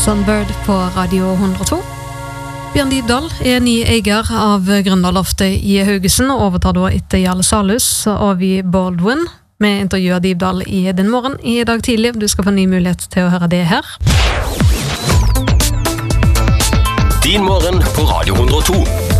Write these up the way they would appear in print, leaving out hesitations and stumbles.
Sunbird på Radio 102. Bjørn Dybdahl ny eier av Grønderloftet I Haugesund og overtar da etter Jarle Salhus og vi Baldwin. Vi intervjuer Dybdahl I Den Morgen I dag tidlig. Du skal få ny mulighet til å høre det her. Din morgen på Radio 102.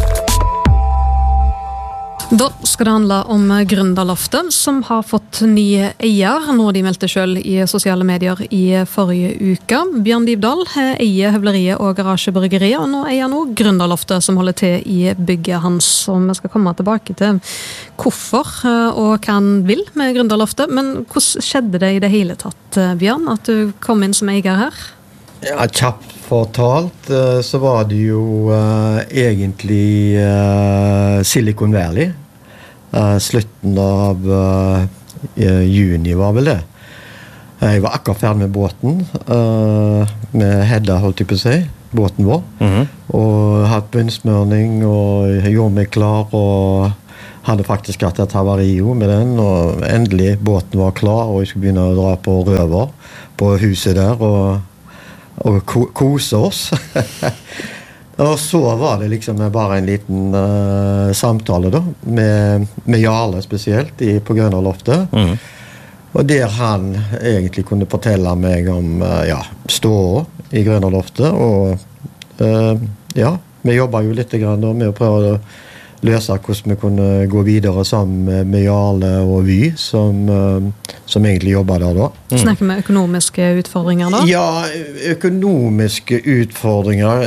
Da skal det handle om Grønderloftet, som har fått nye eier, noe de meldte selv I sosiale medier I forrige uke. Bjørn Dybdahl eier høvleriet og garasjebryggeriet, og nå eier nå Grønderloftet, som holder til I bygget hans. Og vi skal komme tilbake til hvorfor og hva han vil med Grønderloftet. Men hvordan skjedde det I det hele tatt, Bjørn, at du kom inn som eier her? Ja, kjapt fortalt så var det jo egentlig Silicon Valley. Slutten av juni var vel det. Jeg var akkurat ferdig med båten, med Hedda, holdt jeg på å si, båten vår. Og hatt bunnsmørning, og gjorde meg klar, og hadde faktisk hatt et havario med den, og endelig båten var klar, og jeg skulle begynne å dra på røver på huset der, og kose oss. Og så var det liksom bare en liten samtale da, med Jarle spesielt på Grønderloftet. Og der han egentlig kunne fortelle meg om ståa I Grønderloftet. Og vi jobbet jo litt grann da, med å prøve å løse hvordan vi kunne gå videre sammen med Jarle og Vy, som egentlig jobbet der da. Snakker vi økonomiske utfordringer da? Ja, økonomiske utfordringer,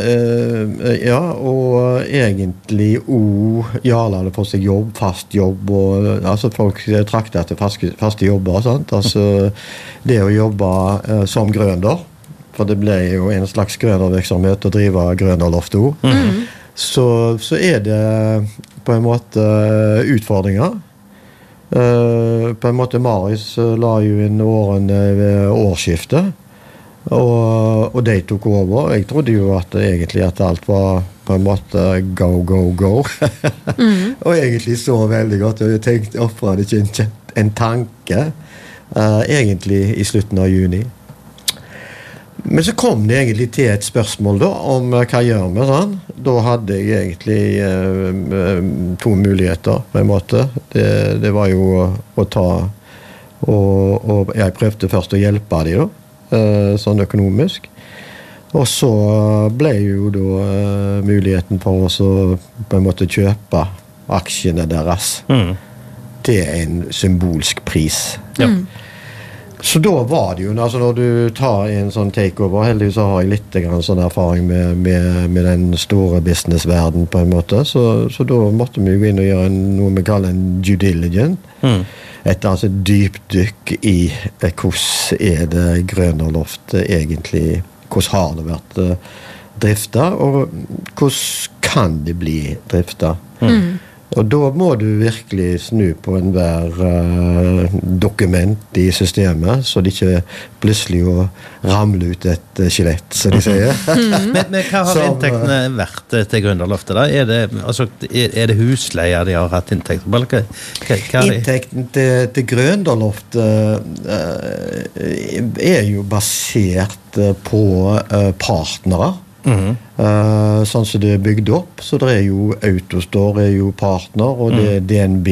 og egentlig Jarle hadde fått seg jobb, fast jobb, og altså folk trakter etter faste jobber, sant? Altså det å jobbe som grønder, for det ble jo en slags grøndervirksomhet å drive Grønderloftet. Så det på en måte utfordringer. På en måte Maris la jo inn årene ved årsskiftet, og de tok over. Jeg trodde jo egentlig at alt var på en måte go, go, go. Og egentlig så veldig godt, og jeg tenkte, hvorfor hadde ikke en tanke egentlig I slutten av juni. Men så kom det egentlig til et spørsmål da, om hva gjør vi sånn. Da hadde jeg egentlig 2 muligheter på en måte. Det var jo å ta, og jeg prøvde først å hjelpe dem da, sånn økonomisk. Og så ble jo da muligheten for oss å på en måte kjøpe aksjene deres til en symbolsk pris. Ja. Så da var det jo, altså når du tar en sånn takeover, heldigvis så har jeg litt grann sånn erfaring med den store businessverden på en måte, så da måtte vi gå inn og gjøre noe vi kaller en due diligence. Et altså dypdykk I hvordan det Grønderloftet egentlig, hvordan har det vært driftet, og hvordan kan det bli driftet. Og da må du virkelig snu på enhver dokument I systemet, så det ikke plutselig ramler ut et skjelett, så de sier. Men hva har inntektene vært til Grønderloftet da? Er det husleier de har hatt inntekter på? Inntekten til Grønderloftet jo basert på partnere. Sånn som det bygd opp, så det jo Autostore jo partner, og det DNB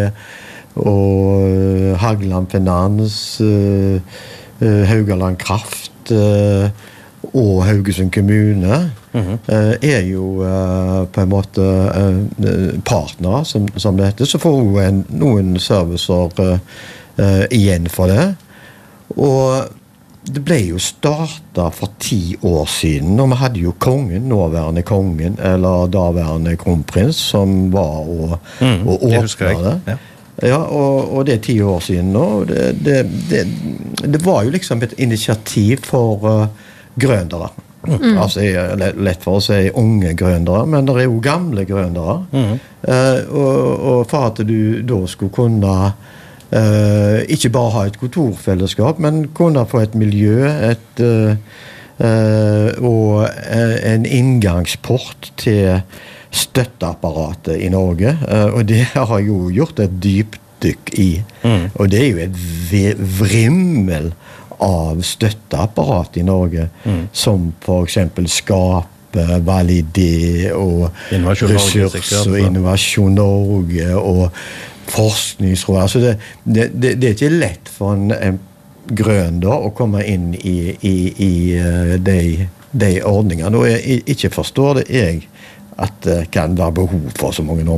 og Hagland Finans, Haugaland Kraft og Haugesund kommune jo på en måte partner som det heter, så får hun noen servicer igjen for det, og det ble jo startet for 10 år siden, og vi hadde jo kongen, nåværende kongen, eller daværende kronprins, som var og åpnet det. Ja, og det 10 år siden nå. Det var jo liksom et initiativ for grøndere. Altså, lett for å si unge grøndere, men det jo gamle grøndere. Og for at du da skulle kunne ikke bare ha et kontorfellesskap, men kunne få et miljø, og en inngangsport til støtteapparatet I Norge, og det har jo gjort et dypdykk I, og det jo et vrimmel av støtteapparat i Norge, som for eksempel Skape, Validé og Ressurs og Innovasjon Norge og Forskningsråd. Altså det er ikke lett for en grønder å komme inn i de ordningene. Og jeg ikke forstår det at det kan være behov for så mange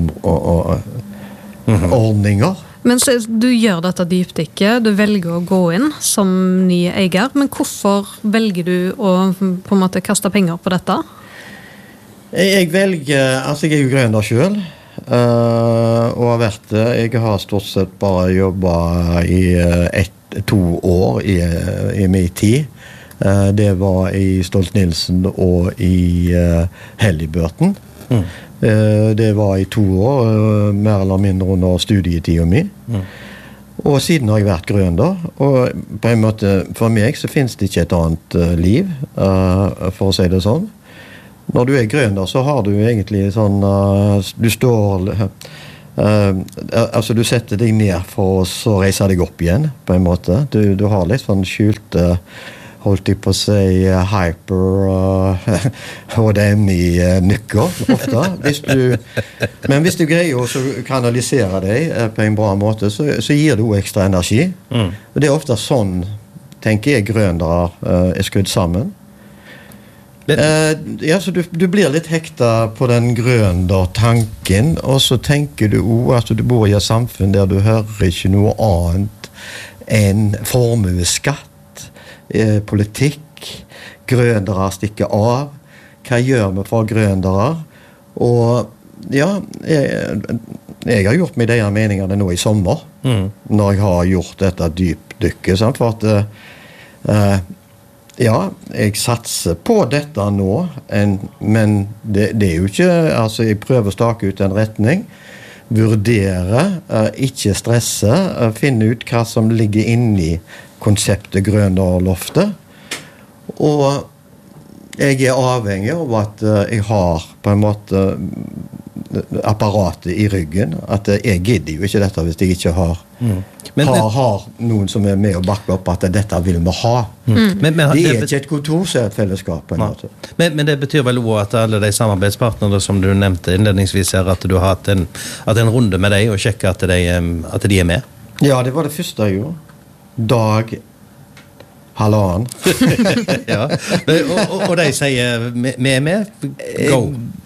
ordninger. Men så du gjør dette dypdykket, du velger å gå inn som ny eier, men hvorfor velger du å på en måte kaste penger på dette? Jeg velger, altså jeg jo grønner selv, og har vært det. Jeg har stort sett bare jobbet i 2 år i min tid. Det var i Stolt-Nielsen og i Halliburton. Det var i 2 år, mer eller mindre under studietiden min. Og siden har jeg vært grønder, og på en måte, for meg så finnes det ikke et annet liv, for å si det sånn. Når du grønder så har du egentlig sånn, du står, altså du setter deg ned for å reise deg opp igjen, på en måte. Du har litt sånn skjulte, holdt jeg på å si, hyper HDMI-nykker ofte. Men hvis du greier å kanalisere deg på en bra måte, så gir det jo ekstra energi. Og det er ofte sånn, tenker jeg, grøndere skrudd sammen. Ja, så du blir litt hekta på den grønder-tanken, og så tenker du at du bor i et samfunn der du hører ikke noe annet enn formueskatt, politikk, grøndere stikker av, hva gjør vi for grøndere? Og ja, jeg har gjort meg de meningene nå i sommer, når jeg har gjort dette dypdykket, sant? For at ja, jeg satser på dette nå, men det er jo ikke, altså jeg prøver å stake ut en retning, vurdere, ikke stresse, finne ut hva som ligger inne i konseptet Grønderloftet, og jeg avhengig av at jeg har på en måte apparatet i ryggen, at jeg gidder jo ikke dette hvis jeg ikke har noen som med å bakke opp at dette vil vi ha. Det ikke et kontorsfellesskap på en måte. Men det betyr vel også at alle de samarbeidspartnere som du nevnte innledningsvis her, at du har hatt en runde med deg og sjekke at de med? Ja, det var det første jeg gjorde. Dag halvannen. Ja. Og de sier med? Go!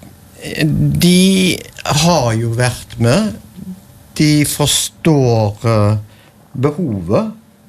De har jo vært med. De forstår behovet,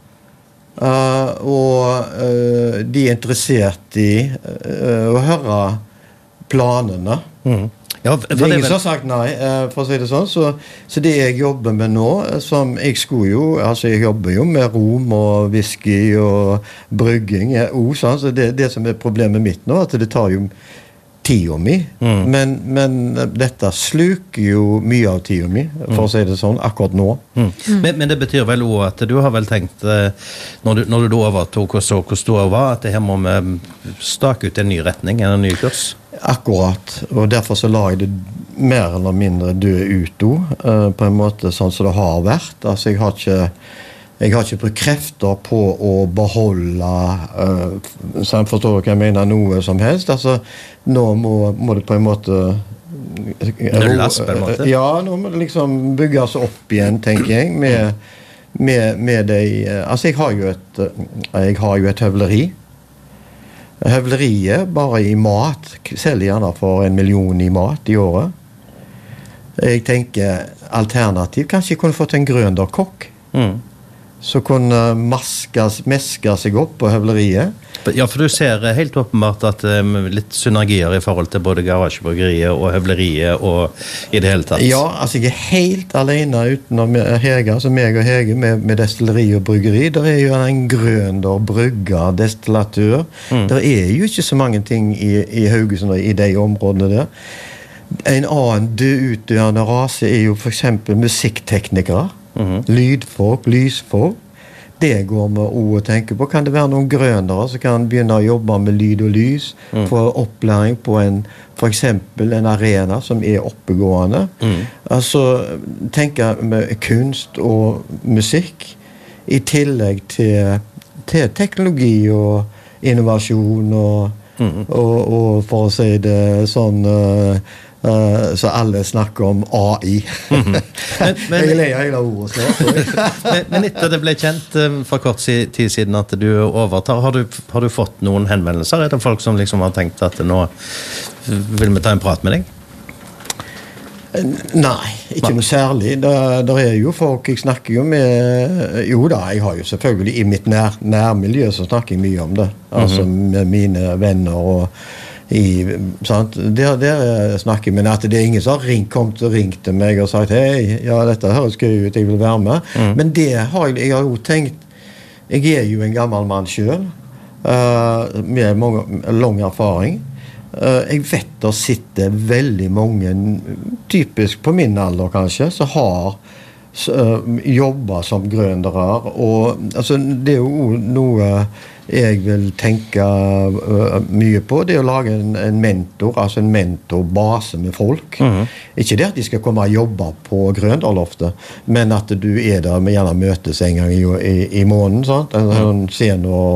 og de interessert i å høre planene. Ja, det er ingen som har sagt nei, for å si det sånn. Så det jeg jobber med nå, som jeg skulle jo, altså jeg jobber jo med rom og whisky og brygging, sånn, så det som problemet mitt nå, at det tar jo tiden min, men dette sluker jo mye av tiden min, for å si det sånn, akkurat nå. Men det betyr vel også at du har vel tenkt, når du da overtok og så hvor stor var, at det her må vi stake ut en ny retning, en ny kurs? Akkurat, og derfor så la jeg det mer eller mindre dø ut på en måte sånn som det har vært. Altså jeg har ikke brukt krefter på å beholde, så jeg forstår hva jeg mener, noe som helst. Altså, nå må det på en måte nulles på en måte? Ja, nå må det liksom bygges opp igjen, tenker jeg, med de, altså jeg har jo et høvleri. Høvleriet, bare i mat, selger gjerne for 1 million i mat i året. Jeg tenker alternativ, kanskje jeg kunne fått en grønderkokk. Så kunne meske seg opp på høvleriet. Ja, for du ser helt åpenbart at litt synergier i forhold til både garasjebryggeriet og høvleriet og i det hele tatt. Ja, altså jeg helt alene utenom Hege, altså meg og Hege med destilleri og bryggeri. Der jo en grønder, brygger, destillatør. Der jo ikke så mange ting i Haugesund i de områdene der. En annen utdøende rase jo for eksempel musikkteknikere. Lydfolk, lysfolk. Det går vi å tenke på. Kan det være noen grønere som kan begynne å jobbe med lyd og lys, få opplæring på for eksempel en arena som oppegående. Altså, tenke med kunst og musikk i tillegg til til teknologi og innovasjon og for å si det sånn så alle snakker om AI. Jeg ler hele ordet snart. Men etter det ble kjent for kort tid siden at du overtar, har du fått noen henvendelser? Er det folk som liksom har tenkt at nå vil vi ta en prat med deg? Nei, ikke noe særlig. Der jo folk, jeg snakker jo med, jo da, jeg har jo selvfølgelig i mitt nærmiljø så snakker jeg mye om det. Altså med mine venner og sant? Der snakker jeg, men at det ingen som har kommet og ringt til meg og sagt, hei, ja, dette høres gøy ut, jeg vil være med. Men det har jeg har jo tenkt, jeg jo en gammel mann selv, med lang erfaring. Jeg vet det sitter veldig mange, typisk på min alder kanskje, som har jobber som grøndere, og altså, det jo noe jeg vil tenke mye på, det å lage en mentor, altså en mentorbase med folk. Ikke det at de skal komme og jobbe på Grønderloftet, men at du der med gjerne møtes en gang i måneden, sant? En scene